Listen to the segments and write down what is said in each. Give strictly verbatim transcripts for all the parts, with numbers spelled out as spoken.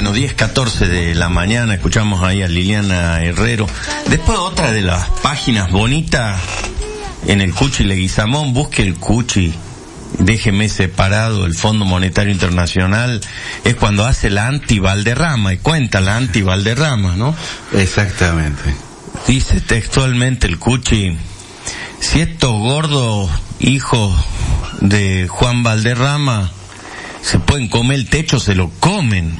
Bueno, diez catorce de la mañana, escuchamos ahí a Liliana Herrero. Después otra de las páginas bonitas en el Cuchi Leguizamón, busque el Cuchi, déjeme separado el Fondo Monetario Internacional, es cuando hace la anti-Valderrama, y cuenta la anti-Valderrama, ¿no? Exactamente. Dice textualmente el Cuchi: si estos gordos hijos de Juan Valderrama se pueden comer el techo, se lo comen.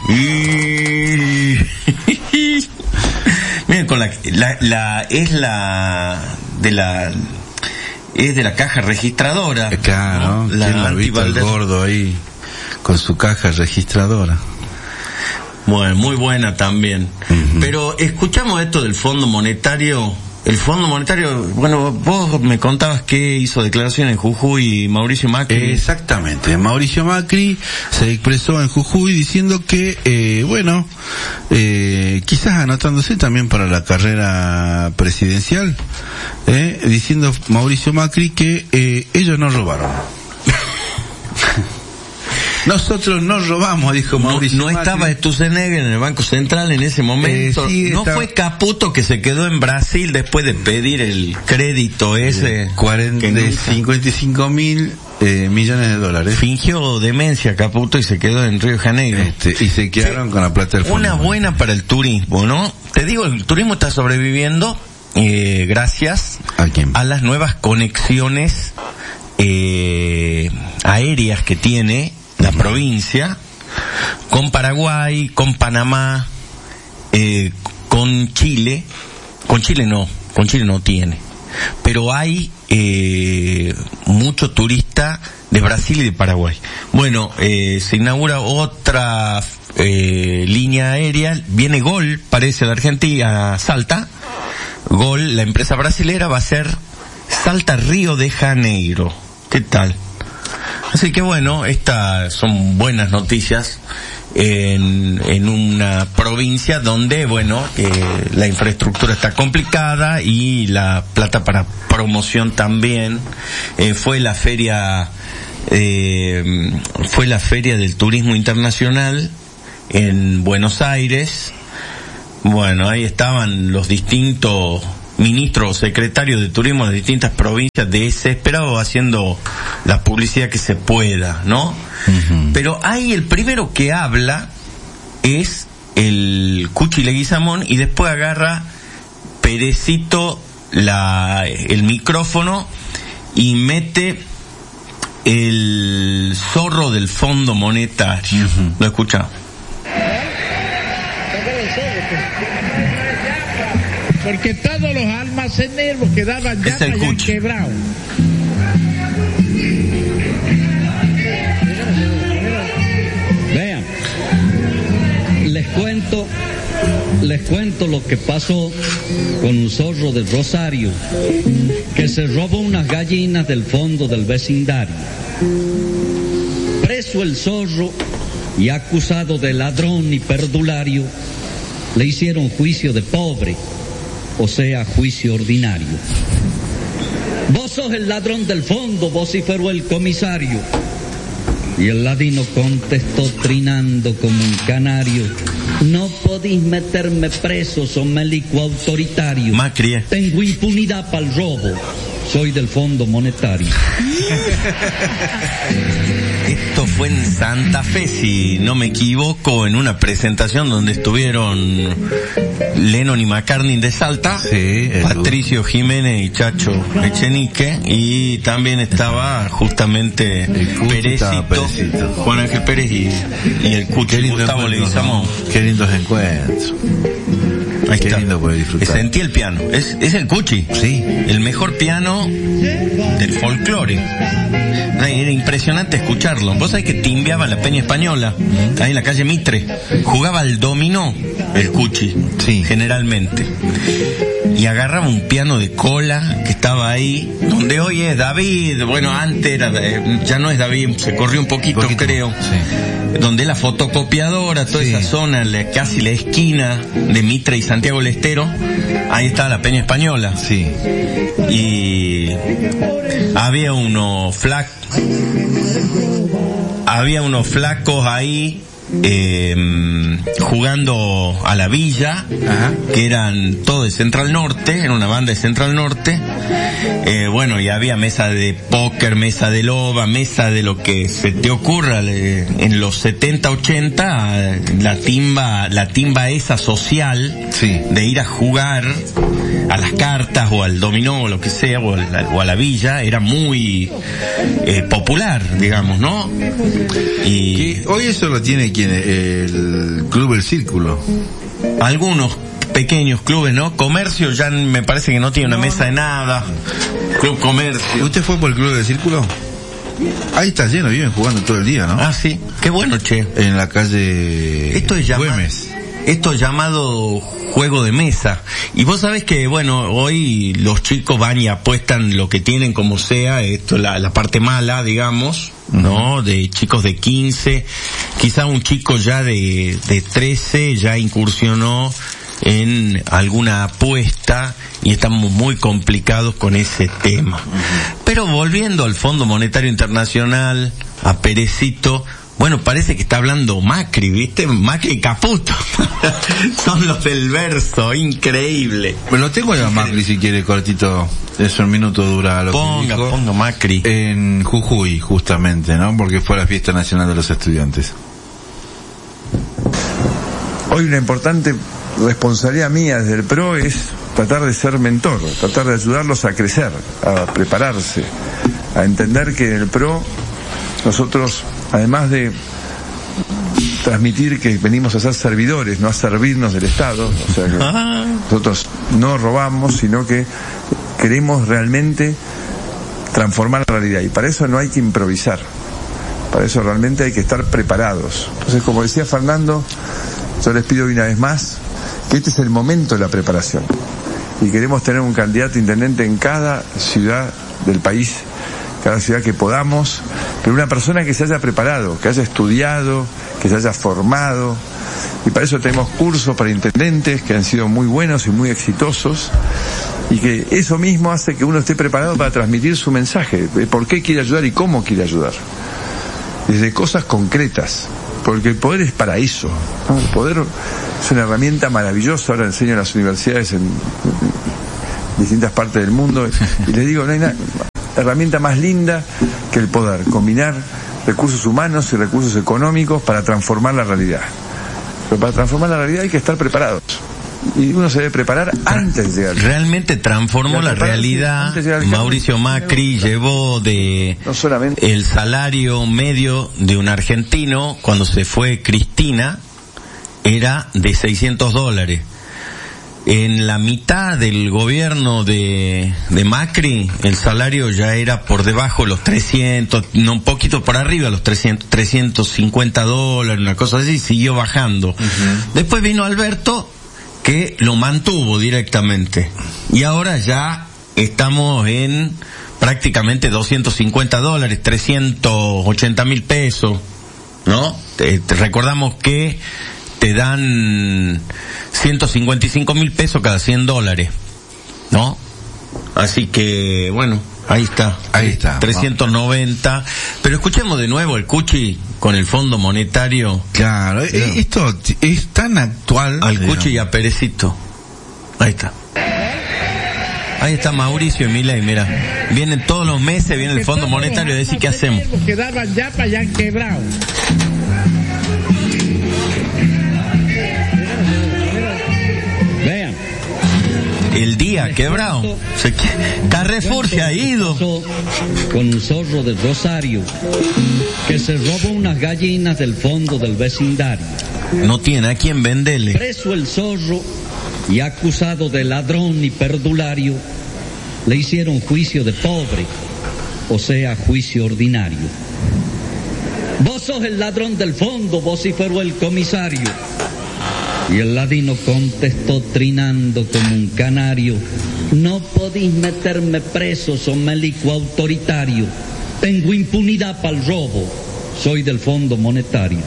Miren, con la, la, la, es la, de la, es de la caja registradora. Claro, ¿no? La anti-Valderrama. El gordo ahí, con su caja registradora. Bueno, muy buena también. Uh-huh. Pero escuchamos esto del Fondo Monetario. El Fondo Monetario, bueno, vos me contabas que hizo declaraciones en Jujuy Mauricio Macri. Exactamente, Mauricio Macri se expresó en Jujuy diciendo que, eh, bueno, eh, quizás anotándose también para la carrera presidencial, eh, diciendo Mauricio Macri que eh, ellos no robaron. Nosotros no robamos, dijo Mauricio No, no Macri. estaba Sturzenegger en el Banco Central en ese momento. Eh, sí, no estaba... fue Caputo que se quedó en Brasil después de pedir el crédito ese. cuarenta, cincuenta y cinco mil eh, millones de dólares. Fingió demencia Caputo y se quedó en Río de Janeiro. Este, y se quedaron sí, con la plata del fondo. Una buena para el turismo, ¿no? Te digo, el turismo está sobreviviendo eh, gracias ¿A quién? A las nuevas conexiones eh, aéreas que tiene la provincia, con Paraguay, con Panamá, eh, con Chile. Con Chile no, con Chile no tiene. Pero hay eh, mucho turista de Brasil y de Paraguay. Bueno, eh, se inaugura otra eh, línea aérea, viene Gol, parece, de Argentina, a Salta. Gol, la empresa brasilera, va a ser Salta Río de Janeiro. ¿Qué tal? Así que bueno, estas son buenas noticias en, en una provincia donde, bueno, eh, la infraestructura está complicada y la plata para promoción también. Eh, fue la feria, eh, fue la feria del turismo internacional en Buenos Aires. Bueno, ahí estaban los distintos ministros o secretarios de turismo de distintas provincias desesperados haciendo la publicidad que se pueda, ¿no? Uh-huh. Pero ahí el primero que habla es el Cuchi Leguizamón y después agarra Perecito la, el micrófono y mete el zorro del Fondo Monetario. Uh-huh. ¿Lo escucha? Porque todos los almaceneros que daban ya hayan quebrado. Vean, les cuento, les cuento lo que pasó con un zorro del Rosario que se robó unas gallinas del fondo del vecindario. Preso el zorro y acusado de ladrón y perdulario, le hicieron juicio de pobre, o sea, juicio ordinario. Vos sos el ladrón del fondo, vociferó el comisario. Y el ladino contestó trinando como un canario: no podís meterme preso, somelico autoritario. Macri. Tengo impunidad para el robo, soy del Fondo Monetario. Esto fue en Santa Fe, si no me equivoco, en una presentación donde estuvieron Lennon y McCartney de Salta, sí, Patricio Jiménez y Chacho Echenique, y también estaba justamente Perecito, Perecito, Juan Ángel Pérez y, y el Cuchi Gustavo Leguizamón. Qué lindos encuentros. Ahí Qué está. lindo poder disfrutar. Sentí el piano, es, es el Cuchi, sí, el mejor piano del folclore. Era impresionante escucharlo. Vos sabés que timbeaba la Peña Española, ahí en la calle Mitre. Jugaba al dominó el Cuchi, sí, generalmente. Y agarraba un piano de cola que estaba ahí, donde hoy es David. Bueno, antes era, ya no es David, se corrió un poquito, poquito creo. Sí. Donde la fotocopiadora, toda sí, esa zona, la, casi la esquina de Mitre y Santiago del Estero, ahí estaba la Peña Española. Sí. Y había unos flacos, había unos flacos ahí eh, jugando a la villa, ajá, que eran todo de Central Norte, era una banda de Central Norte, eh, bueno, y había mesa de póker, mesa de loba, mesa de lo que se te ocurra, eh, en los setenta, ochenta, la timba, la timba esa social, sí, de ir a jugar a las cartas o al dominó o lo que sea, o a la, o a la villa, era muy eh, popular, digamos, ¿no? Y que hoy eso lo tiene quien, el Club El Círculo. Algunos pequeños clubes, ¿no? Comercio ya me parece que no tiene una no, mesa de nada. Club Comercio. ¿Usted fue por el Club del Círculo? Ahí está lleno, viven jugando todo el día, ¿no? Ah, sí. Qué bueno, che. En la calle Esto es llamado, Güemes. Esto es llamado juego de mesa. Y vos sabés que, bueno, hoy los chicos van y apuestan lo que tienen como sea, esto la, la parte mala, digamos, ¿no? De chicos de quince, quizá un chico ya de, de trece ya incursionó en alguna apuesta y estamos muy complicados con ese tema. Pero volviendo al Fondo Monetario Internacional, a Perecito, bueno, parece que está hablando Macri, ¿viste? Macri y Caputo. Son los del verso, increíble. Bueno, lo tengo ya Macri si quiere cortito. Eso un minuto dura lo ponga, que dijo. Ponga Macri. En Jujuy, justamente, ¿no? Porque fue la fiesta nacional de los estudiantes. Hoy una importante responsabilidad mía desde el P R O es tratar de ser mentor, tratar de ayudarlos a crecer, a prepararse, a entender que en el P R O nosotros, además de transmitir que venimos a ser servidores, no a servirnos del Estado, o sea que nosotros no robamos, sino que queremos realmente transformar la realidad, y para eso no hay que improvisar, para eso realmente hay que estar preparados. Entonces, como decía Fernando, yo les pido una vez más que este es el momento de la preparación, y queremos tener un candidato intendente en cada ciudad del país, cada ciudad que podamos, pero una persona que se haya preparado, que haya estudiado, que se haya formado, y para eso tenemos cursos para intendentes que han sido muy buenos y muy exitosos, y que eso mismo hace que uno esté preparado para transmitir su mensaje, de por qué quiere ayudar y cómo quiere ayudar, desde cosas concretas, porque el poder es para eso, ¿no? El poder es una herramienta maravillosa. Ahora enseño en las universidades en distintas partes del mundo, y les digo, no hay nada herramienta más linda que el poder, combinar recursos humanos y recursos económicos para transformar la realidad. Pero para transformar la realidad hay que estar preparados, y uno se debe preparar antes de llegar. Realmente transformó la realidad. Mauricio Macri llevó de no solamente el salario medio de un argentino cuando se fue Cristina era de seiscientos dólares. En la mitad del gobierno de, de Macri, el salario ya era por debajo de los trescientos, no, un poquito por arriba de los trescientos, trescientos cincuenta dólares, una cosa así, siguió bajando. Uh-huh. Después vino Alberto, que lo mantuvo directamente. Y ahora ya estamos en prácticamente doscientos cincuenta dólares, trescientos ochenta mil pesos, ¿no? Te, te recordamos que te dan ciento cincuenta y cinco mil pesos cada cien dólares, ¿no? Así que, bueno, ahí está. Ahí está. trescientos noventa. Vamos. Pero escuchemos de nuevo el Cuchi con el Fondo Monetario. Claro, claro. Esto es tan actual. Al Cuchi y a Perecito. Ahí está. Ahí está Mauricio y Milei, mira. Vienen todos los meses, viene el Fondo Monetario a decir qué hacemos. Quedaban ya para allá quebrados. El día quebrado. Se, Carrefour se ha ido. Con un zorro de Rosario que se robó unas gallinas del fondo del vecindario. No tiene a quién venderle. Preso el zorro y acusado de ladrón y perdulario, le hicieron juicio de pobre, o sea, juicio ordinario. Vos sos el ladrón del fondo, vociferó el comisario. Y el ladino contestó trinando como un canario: no podís meterme preso, somélico autoritario. Tengo impunidad para el robo, soy del Fondo Monetario.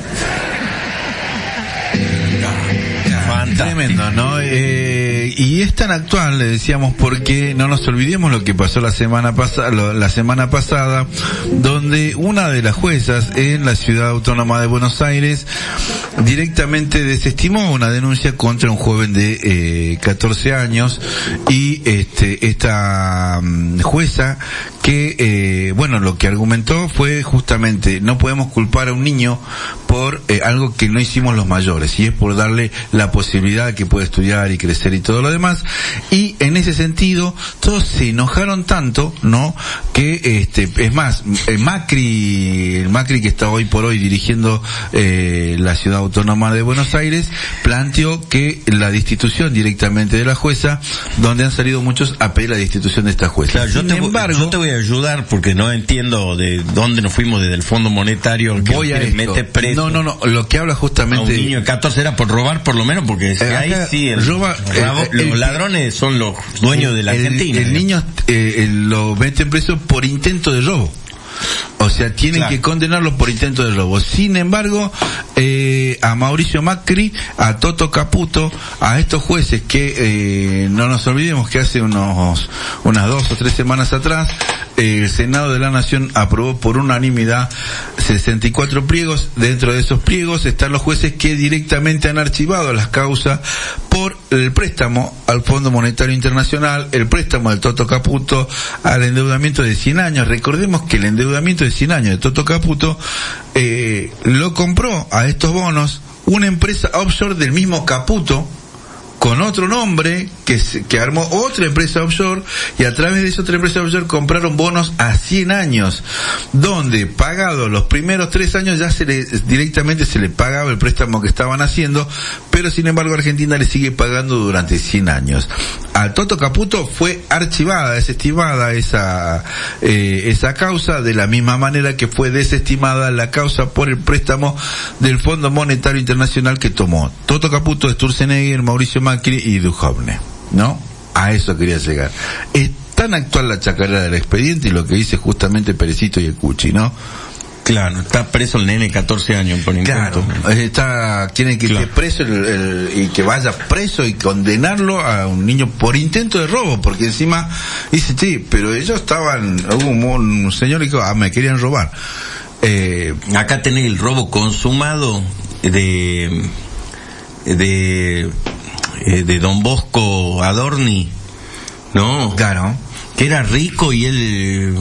Tremendo, ¿no? Eh, y es tan actual, le decíamos, porque no nos olvidemos lo que pasó la semana pasada, la semana pasada, donde una de las juezas en la Ciudad Autónoma de Buenos Aires directamente desestimó una denuncia contra un joven de eh, catorce años y este esta um, jueza que eh, bueno lo que argumentó fue justamente no podemos culpar a un niño por eh, algo que no hicimos los mayores, y es por darle la posibilidad de que pueda estudiar y crecer y todo lo demás. Y en ese sentido todos se enojaron tanto, ¿no? Que este es más, el Macri, el Macri que está hoy por hoy dirigiendo eh, la ciudad autónoma de Buenos Aires, planteó que la destitución directamente de la jueza, donde han salido muchos a pedir la destitución de esta jueza. Claro, yo, Sin te, embargo, yo te voy a ayudar porque no entiendo de dónde nos fuimos desde el Fondo Monetario que voy a esto. mete preso. No, no, no, lo que habla justamente... A un niño de catorce era por robar por lo menos, porque eh, ahí sí, el, roba, rabo, eh, los el, ladrones son los dueños de la el, Argentina. El, el niño eh, lo meten preso por intento de robo. O sea, tienen claro. que condenarlo por intento de robo. Sin embargo, eh, a Mauricio Macri, a Toto Caputo, a estos jueces que, eh, no nos olvidemos que hace unos, unas dos o tres semanas atrás, eh, el Senado de la Nación aprobó por unanimidad sesenta y cuatro pliegos. Dentro de esos pliegos están los jueces que directamente han archivado las causas por el préstamo al Fondo Monetario Internacional, el préstamo del Toto Caputo, al endeudamiento de cien años. Recordemos que el endeudamiento de cien años de Toto Caputo eh, lo compró a estos bonos una empresa offshore del mismo Caputo, con otro nombre, que, que armó otra empresa offshore, y a través de esa otra empresa offshore compraron bonos a cien años, donde pagado los primeros tres años ya se le, directamente se le pagaba el préstamo que estaban haciendo, pero sin embargo Argentina le sigue pagando durante cien años. Al Toto Caputo fue archivada, desestimada esa, eh, esa causa, de la misma manera que fue desestimada la causa por el préstamo del Fondo Monetario Internacional que tomó Toto Caputo, Sturzenegger, Mauricio Macri y Duhovne, ¿no? A eso quería llegar. Es tan actual la chacarera del expediente y lo que dice justamente Perecito y el Cuchi, ¿no? Claro, está preso el nene catorce años por intento. Claro, está, quieren que claro. esté preso el, el, y que vaya preso y condenarlo a un niño por intento de robo, porque encima dice, sí, pero ellos estaban, hubo un, un señor que dijo, ah, me querían robar. Eh, Acá tenés el robo consumado de, de, de Don Bosco Adorni, ¿no? Claro. Que era rico y él